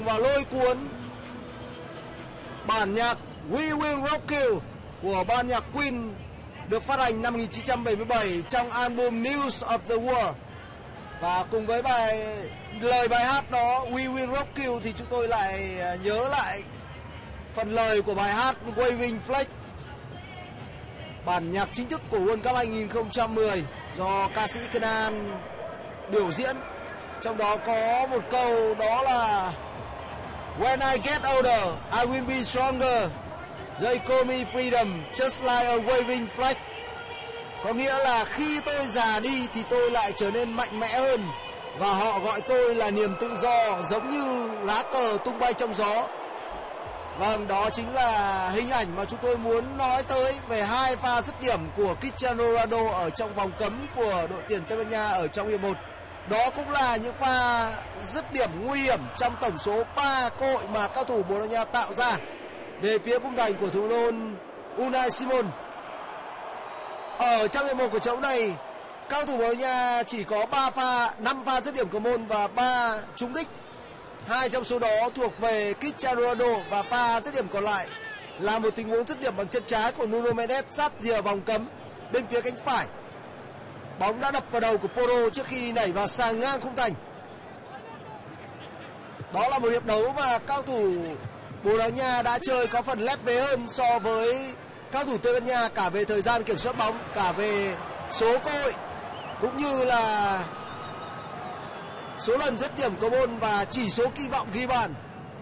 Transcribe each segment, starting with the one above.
và lôi cuốn. Bản nhạc We Will Rock You của ban nhạc Queen được phát hành năm 1977 trong album News of the World. Và cùng với lời bài hát đó We Will Rock You thì chúng tôi lại nhớ lại phần lời của bài hát Waving Flag, bản nhạc chính thức của World Cup 2010 do ca sĩ Kenan biểu diễn. Trong đó có một câu đó là When I get older, I will be stronger. They call me freedom, just like a waving flag. Có nghĩa là khi tôi già đi thì tôi lại trở nên mạnh mẽ hơn, và họ gọi tôi là niềm tự do, giống như lá cờ tung bay trong gió. Vâng, đó chính là hình ảnh mà chúng tôi muốn nói tới về hai pha dứt điểm của Cristiano Ronaldo ở trong vòng cấm của đội tuyển Tây Ban Nha ở trong hiệp 1. Đó cũng là những pha dứt điểm nguy hiểm trong tổng số 3 cơ hội mà cao thủ Bồ Đào Nha tạo ra về phía khung thành của thủ môn Unai Simon. Ở trong hiệp 1 của trận này, cao thủ Bồ Đào Nha chỉ có 5 pha dứt điểm cầu môn và 3 trúng đích. 2 trong số đó thuộc về Cristiano Ronaldo, và pha dứt điểm còn lại là một tình huống dứt điểm bằng chân trái của Nuno Mendes sát rìa vòng cấm bên phía cánh phải. Bóng đã đập vào đầu của Porro trước khi nảy vào sàng ngang khung thành. Đó là một hiệp đấu mà cao thủ Bồ Đào Nha đã chơi có phần lép vế hơn so với cao thủ Tây Ban Nha, cả về thời gian kiểm soát bóng, cả về số cơ hội, cũng như là số lần dứt điểm cầu môn và chỉ số kỳ vọng ghi bàn.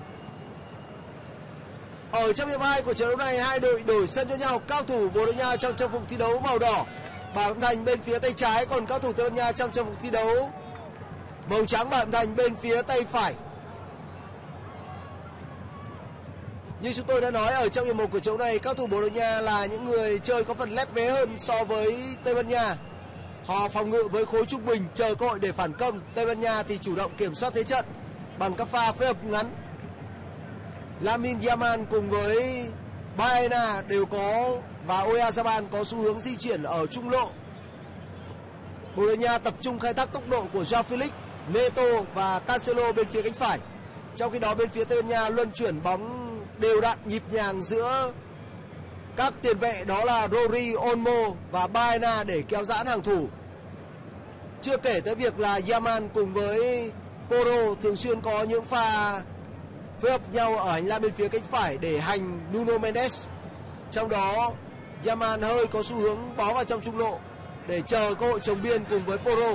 Ở trong hiệp 2 của trận đấu này, hai đội đổi sân cho nhau. Cao thủ Bồ Đào Nha trong trang phục thi đấu màu đỏ, Bảo Lâm Thành bên phía tay trái, còn cao thủ Tây Ban Nha trong trang phục thi đấu màu trắng, Bảo Lâm Thành bên phía tay phải. Như chúng tôi đã nói, ở trong hiệp 1 của trận này, cao thủ Bồ Đào Nha là những người chơi có phần lép vế hơn so với Tây Ban Nha. Họ phòng ngự với khối trung bình, chờ cơ hội để phản công. Tây Ban Nha thì chủ động kiểm soát thế trận bằng các pha phối hợp ngắn. Lamine Yamal cùng với Baena đều có, và Oyarzabal có xu hướng di chuyển ở trung lộ. Bồ Đào Nha tập trung khai thác tốc độ của Joao Felix, Neto và Cancelo bên phía cánh phải. Trong khi đó bên phía Tây Ban Nha luân chuyển bóng đều đặn nhịp nhàng giữa các tiền vệ, đó là Rodri, Olmo và Baena để kéo giãn hàng thủ. Chưa kể tới việc là Yamal cùng với Porro thường xuyên có những pha phối hợp nhau ở hành lang bên phía cánh phải để hành Nuno Mendes. Trong đó Yamal hơi có xu hướng bó vào trong trung lộ để chờ cơ hội chồng biên cùng với Porro.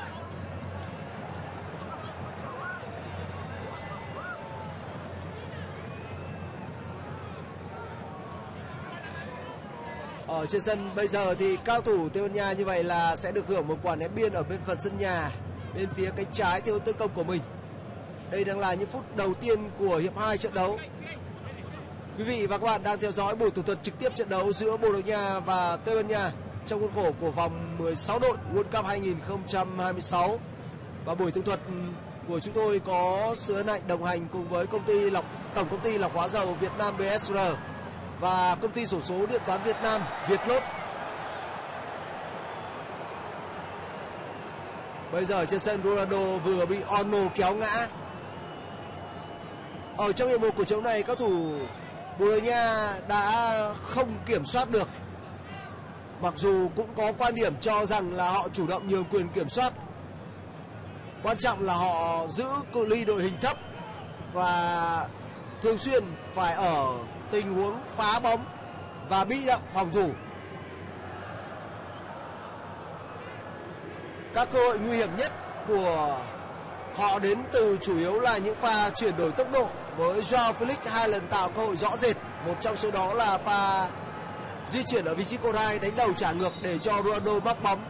Ở trên sân bây giờ thì cao thủ Tây Ban Nha như vậy là sẽ được hưởng một quả ném biên ở bên phần sân nhà, bên phía cánh trái theo tấn công của mình. Đây đang là những phút đầu tiên của hiệp 2 trận đấu. Quý vị và các bạn đang theo dõi buổi tường thuật trực tiếp trận đấu giữa Bồ Đào Nha và Tây Ban Nha trong khuôn khổ của vòng 16 đội World Cup 2026. Và buổi tường thuật của chúng tôi có sự hân hạnh đồng hành cùng với Tổng công ty lọc hóa dầu Việt Nam BSR và công ty xổ số điện toán Việt Nam Vietlott. Bây giờ trên sân Ronaldo vừa bị Olmo kéo ngã. Ở trong hiệp 1 của trận này, các thủ Bồ Đào Nha đã không kiểm soát được. Mặc dù cũng có quan điểm cho rằng là họ chủ động nhường quyền kiểm soát. Quan trọng là họ giữ cự ly đội hình thấp và thường xuyên phải ở tình huống phá bóng và bị động phòng thủ. Các cơ hội nguy hiểm nhất của họ đến từ chủ yếu là những pha chuyển đổi tốc độ, với Joao Felix 2 lần tạo cơ hội rõ rệt. Một trong số đó là pha di chuyển ở vị trí cột 2, đánh đầu trả ngược để cho Ronaldo mắc bóng.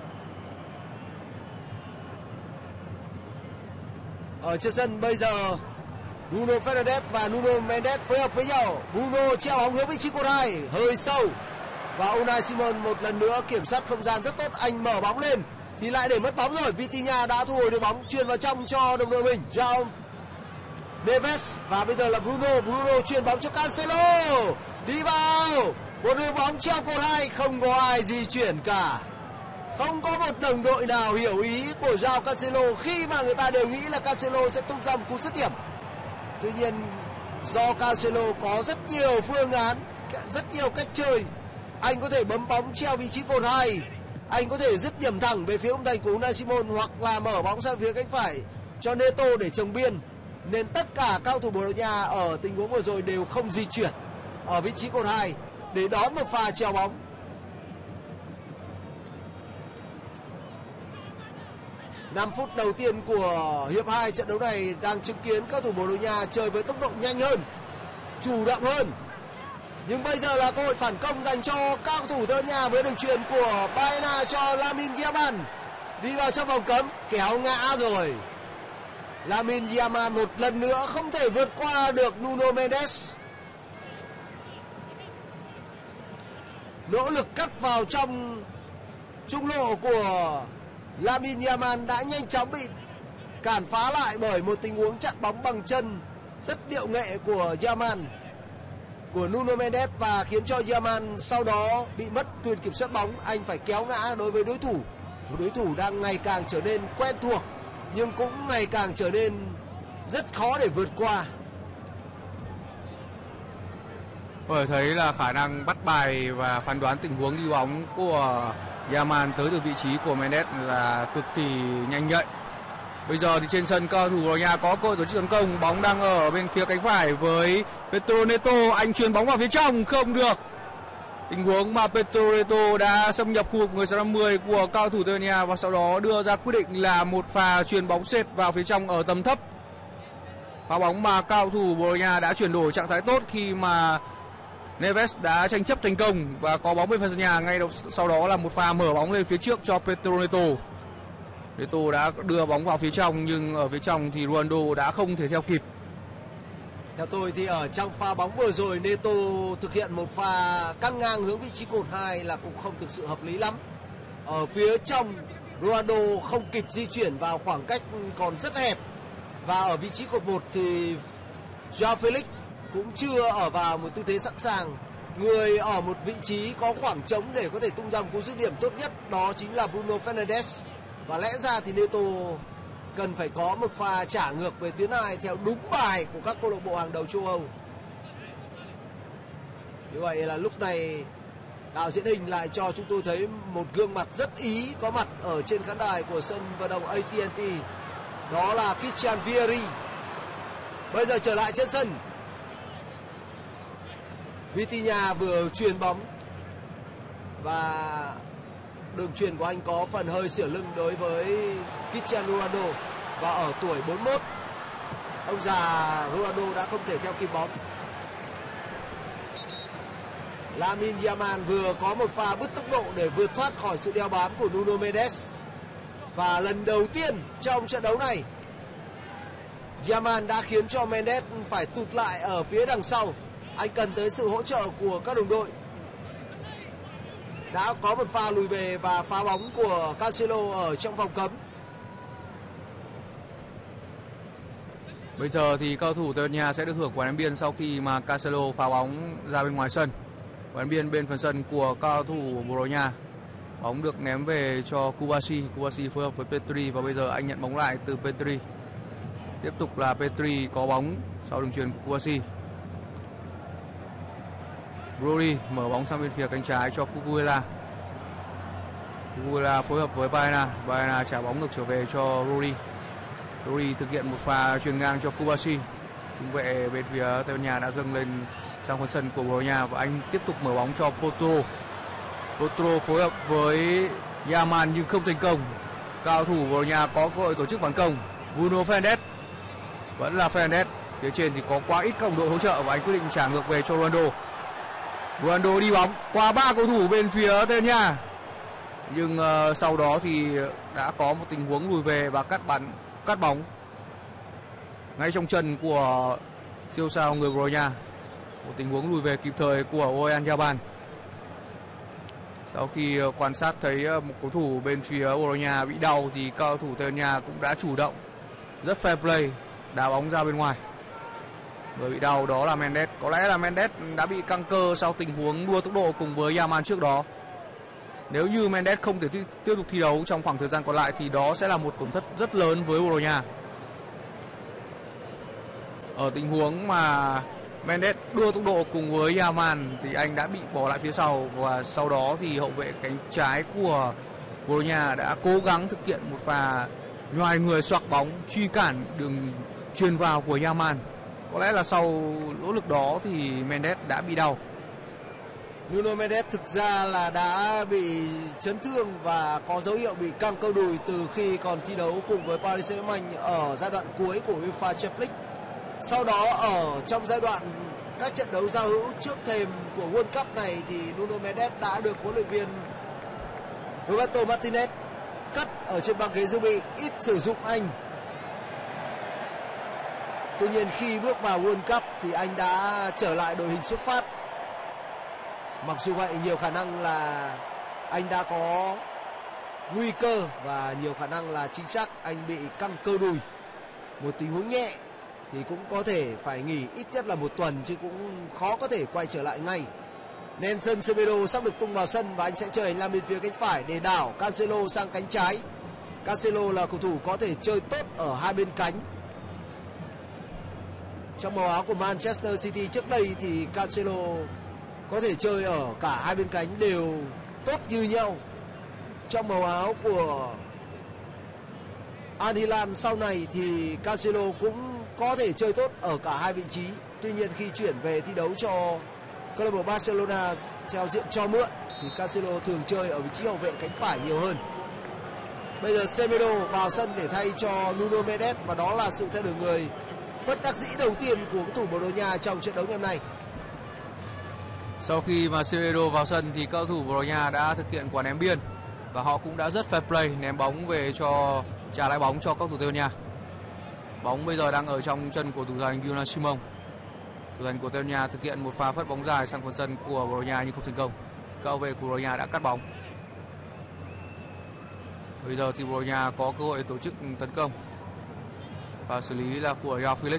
Ở trên sân bây giờ, Bruno Fernandes và Nuno Mendes phối hợp với nhau. Bruno treo bóng hướng vị trí cột 2, hơi sâu, và Unai Simon một lần nữa kiểm soát không gian rất tốt. Anh mở bóng lên thì lại để mất bóng rồi. Vitinha đã thu hồi được bóng, chuyền vào trong cho đồng đội mình João Neves, và bây giờ là Bruno chuyền bóng cho Cancelo, đi vào một đường bóng treo cột 2, không có ai di chuyển cả. Không có một đồng đội nào hiểu ý của João Cancelo khi mà người ta đều nghĩ là Cancelo sẽ tung ra một cú dứt điểm. Tuy nhiên do Cancelo có rất nhiều phương án, rất nhiều cách chơi. Anh có thể bấm bóng treo vị trí cột 2, anh có thể dứt điểm thẳng về phía khung thành của Unai Simon, hoặc là mở bóng sang phía cánh phải cho Neto để trồng biên. Nên tất cả các cầu thủ Bồ Đào Nha ở tình huống vừa rồi đều không di chuyển ở vị trí cột 2 để đón một pha treo bóng. Năm phút đầu tiên của hiệp 2 trận đấu này đang chứng kiến các thủ Bồ Đào Nha chơi với tốc độ nhanh hơn, chủ động hơn. Nhưng bây giờ là cơ hội phản công dành cho các cầu thủ Tây Ban Nha với đường chuyền của Baena cho Lamine Yamal. Đi vào trong vòng cấm, kéo ngã rồi. Lamine Yamal một lần nữa không thể vượt qua được Nuno Mendes. Nỗ lực cắt vào trong trung lộ của Lamine Yamal đã nhanh chóng bị cản phá lại bởi một tình huống chặn bóng bằng chân rất điệu nghệ của Yamal, của Nuno Mendes, và khiến cho Yamal sau đó bị mất quyền kiểm soát bóng. Anh phải kéo ngã đối với đối thủ, một đối thủ đang ngày càng trở nên quen thuộc nhưng cũng ngày càng trở nên rất khó để vượt qua. Tôi thấy là khả năng bắt bài và phán đoán tình huống đi bóng của Yamal tới từ vị trí của Mendes là cực kỳ nhanh nhạy. Bây giờ thì trên sân cầu thủ Bồ Đào Nha có cơ hội tổ chức tấn công, bóng đang ở bên phía cánh phải với Pedro Neto, anh chuyền bóng vào phía trong không được. Tình huống mà Pedro Neto đã xâm nhập khu vực người số 50 của cầu thủ Tây Ban Nha và sau đó đưa ra quyết định là một pha chuyền bóng xệt vào phía trong ở tầm thấp. Pha bóng mà cầu thủ Bồ Đào Nha đã chuyển đổi trạng thái tốt khi mà Neves đã tranh chấp thành công và có bóng bên phần sân nhà. Ngay sau đó là một pha mở bóng lên phía trước cho Pedro Neto. Neto đã đưa bóng vào phía trong nhưng ở phía trong thì Ronaldo đã không thể theo kịp. Theo tôi thì ở trong pha bóng vừa rồi, Neto thực hiện một pha căng ngang hướng vị trí cột 2 là cũng không thực sự hợp lý lắm. Ở phía trong, Ronaldo không kịp di chuyển vào khoảng cách còn rất hẹp. Và ở vị trí cột 1 thì Joao Felix cũng chưa ở vào một tư thế sẵn sàng. Người ở một vị trí có khoảng trống để có thể tung ra một cú dứt điểm tốt nhất đó chính là Bruno Fernandes. Và lẽ ra thì Neto cần phải có một pha trả ngược về tuyến 2 theo đúng bài của các câu lạc bộ hàng đầu châu Âu. Như vậy là lúc này đạo diễn hình lại cho chúng tôi thấy một gương mặt rất ý có mặt ở trên khán đài của sân vận động AT&T. Đó là Christian Vieri. Bây giờ trở lại trên sân. Vitinha vừa chuyền bóng và đường chuyền của anh có phần hơi xỉa lưng đối với Cristiano Ronaldo. Và ở tuổi 41, ông già Ronaldo đã không thể theo kịp bóng. Lamine Yamal vừa có một pha bứt tốc độ để vượt thoát khỏi sự đeo bám của Nuno Mendes. Và lần đầu tiên trong trận đấu này, Yamal đã khiến cho Mendes phải tụt lại ở phía đằng sau. Anh cần tới sự hỗ trợ của các đồng đội. Đã có một pha lùi về và phá bóng của Cancelo ở trong vòng cấm. Bây giờ thì cầu thủ Tây Ban Nha sẽ được hưởng quả ném biên sau khi mà Cancelo phá bóng ra bên ngoài sân. Quả ném biên bên phần sân của cầu thủ Bồ Đào Nha. Bóng được ném về cho Kubasi. Kubasi phối hợp với Petri và bây giờ anh nhận bóng lại từ Petri. Tiếp tục là Petri có bóng sau đường chuyền của Kubasi. Brody mở bóng sang bên phía cánh trái cho Cucurella. Cucurella phối hợp với Baena. Baena trả bóng ngược trở về cho Brody. Brody thực hiện một pha chuyền ngang cho Kubasi. Trung vệ bên phía Tây Ban Nha đã dâng lên sang phần sân của Bồ Đào Nha và anh tiếp tục mở bóng cho Porto. Porto phối hợp với Yamal nhưng không thành công. Cầu thủ Bồ Đào Nha có cơ hội tổ chức phản công. Bruno Fernandes, vẫn là Fernandes. Phía trên thì có quá ít đồng đội hỗ trợ và anh quyết định trả ngược về cho Ronaldo. Ronaldo đi bóng qua 3 cầu thủ bên phía Tây Ban Nha. Nhưng sau đó thì đã có một tình huống lùi về và cắt bóng ngay trong chân của siêu sao người Bồ Đào Nha. Một tình huống lùi về kịp thời của Oyarzabal. Sau khi quan sát thấy một cầu thủ bên phía Bồ Đào Nha bị đau thì cầu thủ Tây Ban Nha cũng đã chủ động rất fair play đá bóng ra bên ngoài. Người bị đau đó là Mendes. Có lẽ là Mendes đã bị căng cơ sau tình huống đua tốc độ cùng với Yamal trước đó. Nếu như Mendes không thể tiếp tục thi đấu trong khoảng thời gian còn lại thì đó sẽ là một tổn thất rất lớn với Bồ Đào Nha. Ở tình huống mà Mendes đua tốc độ cùng với Yaman thì anh đã bị bỏ lại phía sau, và sau đó thì hậu vệ cánh trái của Bologna đã cố gắng thực hiện một pha nhoài người xoạc bóng truy cản đường chuyền vào của Yaman. Có lẽ là sau nỗ lực đó thì Mendes đã bị đau. Nuno Mendes thực ra là đã bị chấn thương và có dấu hiệu bị căng cơ đùi từ khi còn thi đấu cùng với Paris Saint-Germain ở giai đoạn cuối của UEFA Champions League. Sau đó ở trong giai đoạn các trận đấu giao hữu trước thềm của World Cup này thì Nuno Mendes đã được huấn luyện viên Roberto Martinez cắt ở trên băng ghế dự bị, ít sử dụng anh. Tuy nhiên khi bước vào World Cup thì anh đã trở lại đội hình xuất phát. Mặc dù vậy, nhiều khả năng là anh đã có nguy cơ và nhiều khả năng là chính xác anh bị căng cơ đùi. Một tình huống nhẹ thì cũng có thể phải nghỉ ít nhất là 1 tuần, chứ cũng khó có thể quay trở lại ngay. Nelson Semedo sắp được tung vào sân và anh sẽ chơi hành lang bên phía cánh phải để đảo Cancelo sang cánh trái. Cancelo là cầu thủ có thể chơi tốt ở hai bên cánh. Trong màu áo của Manchester City trước đây thì Cancelo có thể chơi ở cả hai bên cánh đều tốt như nhau. Trong màu áo của Al Hilal sau này thì Cancelo cũng có thể chơi tốt ở cả hai vị trí. Tuy nhiên khi chuyển về thi đấu cho câu lạc bộ Barcelona theo diện cho mượn thì Cancelo thường chơi ở vị trí hậu vệ cánh phải nhiều hơn. Bây giờ Semedo vào sân để thay cho Nuno Mendes, và đó là sự thay đổi người bất đắc dĩ đầu tiên của cầu thủ Bồ Đào Nha trong trận đấu ngày hôm nay. Sau khi mà Semedo vào sân thì cầu thủ Bồ Đào Nha đã thực hiện quả ném biên và họ cũng đã rất fair play, ném bóng về cho trả lại bóng cho cầu thủ Tây Ban Nha. Bóng bây giờ đang ở trong chân của thủ thành Unai Simon. Thủ thành của Tây Ban Nha thực hiện một pha phất bóng dài sang phần sân của Bồ Đào Nha nhưng không thành công. Các hậu vệ của Bồ Đào Nha đã cắt bóng. Bây giờ thì Bồ Đào Nha có cơ hội tổ chức tấn công. Và xử lý là của Joao Felix.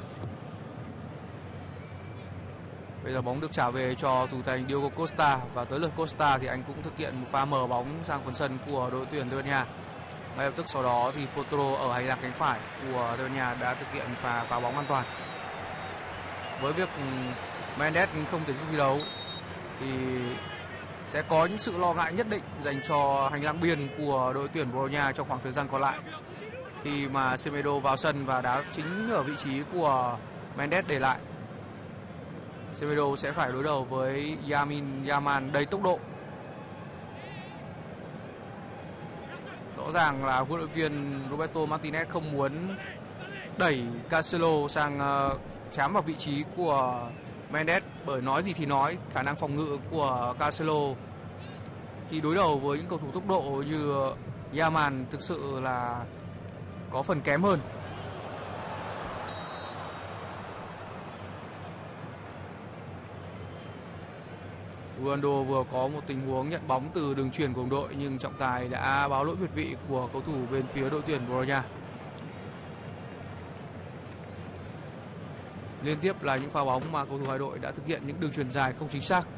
Bây giờ bóng được trả về cho thủ thành Diogo Costa, và tới lượt Costa thì anh cũng thực hiện một pha mở bóng sang phần sân của đội tuyển Tây Ban Nha. Ngay lập tức sau đó thì Porto ở hành lang cánh phải của Tây Ban Nha đã thực hiện pha phá bóng an toàn. Với việc Mendes không thể thi đấu thì sẽ có những sự lo ngại nhất định dành cho hành lang biên của đội tuyển Bồ Đào Nha trong khoảng thời gian còn lại, khi mà Semedo vào sân và đá chính ở vị trí của Mendes để lại. Semedo sẽ phải đối đầu với Yaman đầy tốc độ. Rõ ràng là huấn luyện viên Roberto Martinez không muốn đẩy Cancelo sang chám vào vị trí của Mendes, bởi nói gì thì nói, khả năng phòng ngự của Cancelo khi đối đầu với những cầu thủ tốc độ như Yaman thực sự là có phần kém hơn. Ronaldo vừa có một tình huống nhận bóng từ đường chuyền của đồng đội nhưng trọng tài đã báo lỗi việt vị của cầu thủ bên phía đội tuyển Bồ Đào Nha. Liên tiếp là những pha bóng mà cầu thủ hai đội đã thực hiện những đường chuyền dài không chính xác.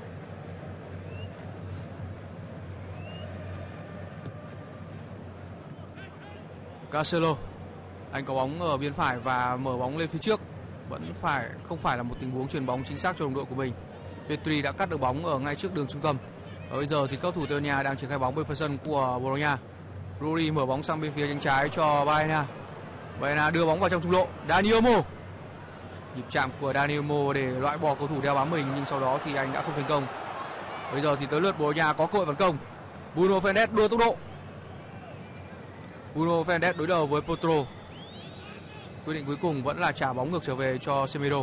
Cancelo, anh có bóng ở biên phải và mở bóng lên phía trước, vẫn không phải là một tình huống chuyền bóng chính xác cho đồng đội của mình. Petri đã cắt được bóng ở ngay trước đường trung tâm. Và bây giờ thì cầu thủ Tây Ban Nha đang triển khai bóng bên phần sân của Bồ Đào Nha. Rory mở bóng sang bên phía cánh trái cho Baena. Baena đưa bóng vào trong trung lộ. Dani Olmo. Nhịp chạm của Dani Olmo để loại bỏ cầu thủ đeo bám mình, nhưng sau đó thì anh đã không thành công. Bây giờ thì tới lượt Bồ Đào Nha có cơ hội phản công. Bruno Fernandes đua tốc độ. Bruno Fernandes đối đầu với Porto. Quyết định cuối cùng vẫn là trả bóng ngược trở về cho Semedo.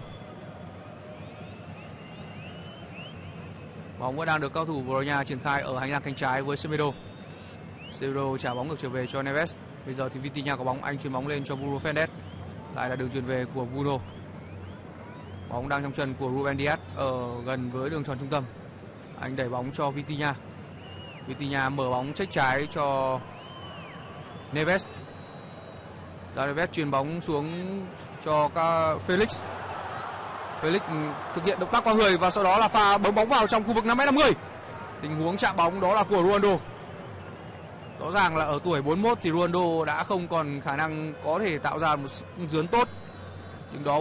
Bóng vẫn đang được cầu thủ Bồ Đào Nha triển khai ở hành lang cánh trái với Semedo. Semedo trả bóng ngược trở về cho Neves. Bây giờ thì Vitinha có bóng, anh chuyền bóng lên cho Bruno Fernandes. Lại là đường chuyền về của Bruno. Bóng đang trong chân của Ruben Dias ở gần với đường tròn trung tâm. Anh đẩy bóng cho Vitinha. Vitinha mở bóng check trái cho Neves. Neves chuyền bóng xuống cho Felix. Felix thực hiện động tác qua người và sau đó là pha bấm bóng vào trong khu vực 5m50. Tình huống chạm bóng đó là của Ronaldo. Rõ ràng là ở tuổi 41 thì Ronaldo đã không còn khả năng có thể tạo ra một dướn tốt. Nhưng đó